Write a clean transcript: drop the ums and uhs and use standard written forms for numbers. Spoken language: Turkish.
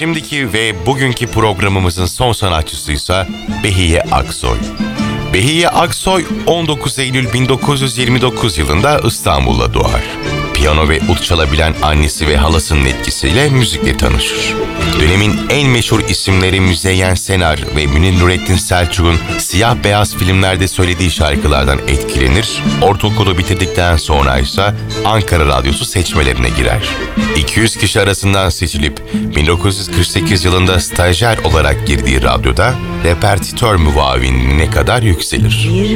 Şimdiki ve bugünkü programımızın son sanatçısıysa Behiye Aksoy. Behiye Aksoy 19 Eylül 1929 yılında İstanbul'da doğar. Piyano ve ud çalabilen annesi ve halasının etkisiyle müzikle tanışır. Dönemin en meşhur isimleri Müzeyyen Senar ve Münir Nurettin Selçuk'un siyah beyaz filmlerde söylediği şarkılardan etkilenir. Ortaokulu bitirdikten sonra ise Ankara Radyosu seçmelerine girer. 200 kişi arasından seçilip 1948 yılında stajyer olarak girdiği radyoda repertüar muavinliğine kadar yükselir.